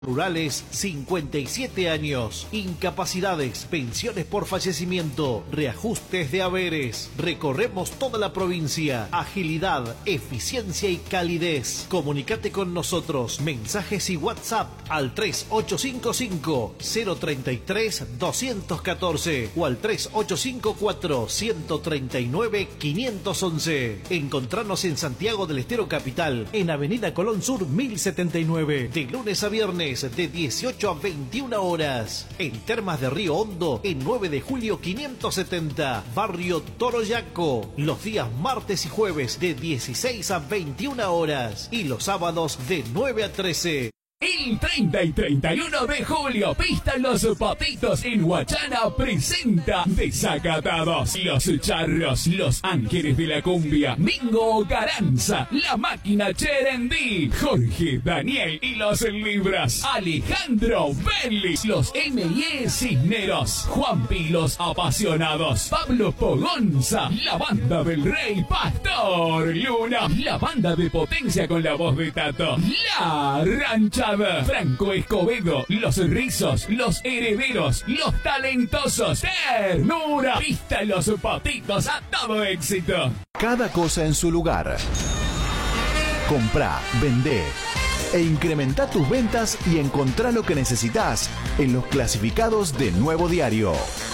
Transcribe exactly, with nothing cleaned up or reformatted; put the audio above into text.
Rurales, cincuenta y siete años. Incapacidades, pensiones por fallecimiento, reajustes de haberes. Recorremos toda la provincia. Agilidad, eficiencia y calidez. Comunicate con nosotros. Mensajes y WhatsApp al tres ocho cinco cinco, cero tres tres, dos uno cuatro o al tres ocho cinco cuatro, uno tres nueve, cinco uno uno. Encontrarnos en Santiago del Estero Capital, en Avenida Colón Sur mil setenta y nueve, de lunes a viernes de dieciocho a veintiuna horas. En Termas de Río Hondo, en nueve de julio quinientos setenta, Barrio Toroyaco, los días martes y jueves de dieciséis a veintiuna horas y los sábados de nueve a trece. El treinta y treinta y uno de julio, Pista Los Patitos en Huachana presenta Desacatados, Los Charros, Los Ángeles de la Cumbia, Mingo Garanza, La Máquina Cherendí, Jorge Daniel y los Libras, Alejandro Vélez, los M I E Cisneros, Juanpi los Apasionados, Pablo Pogonza, la Banda del Rey Pastor Luna, la Banda de Potencia con la voz de Tato, La Rancha Franco Escobedo, Los Rizos, Los Herederos, Los Talentosos, Ternura, Pista Los Patitos, a todo éxito. Cada cosa en su lugar. Comprá, vendé e incrementa tus ventas y encontrá lo que necesitas en los clasificados de Nuevo Diario.